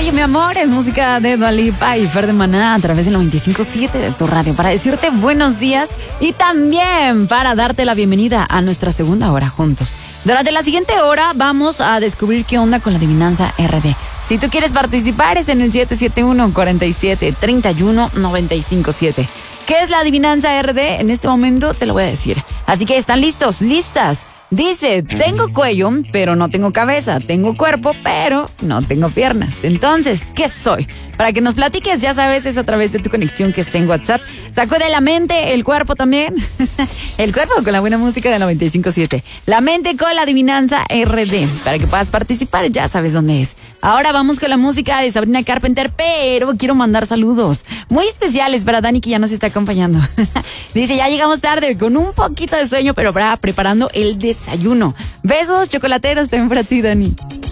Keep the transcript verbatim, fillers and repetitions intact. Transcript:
Oye, mi amor, es música de Dua Lipa y Fer de Maná a través del noventa y cinco punto siete de tu radio para decirte buenos días y también para darte la bienvenida a nuestra segunda hora juntos. Durante la siguiente hora vamos a descubrir qué onda con la adivinanza R D. Si tú quieres participar es en el siete siete uno, cuatro siete, tres uno, nueve cinco siete. ¿Qué es la adivinanza R D? En este momento te lo voy a decir. Así que ¿están listos? ¿Listas? Dice, tengo cuello, pero no tengo cabeza. Tengo cuerpo, pero no tengo piernas. Entonces, ¿qué soy? Para que nos platiques, ya sabes, es a través de tu conexión que está en WhatsApp. Sacude la mente, el cuerpo también. El cuerpo con la buena música de noventa y cinco punto siete. La mente con la adivinanza R D. Para que puedas participar, ya sabes dónde es. Ahora vamos con la música de Sabrina Carpenter, pero quiero mandar saludos muy especiales para Dani, que ya nos está acompañando. Dice, ya llegamos tarde, con un poquito de sueño, pero preparando el desayuno. Besos chocolateros también para ti, Dani.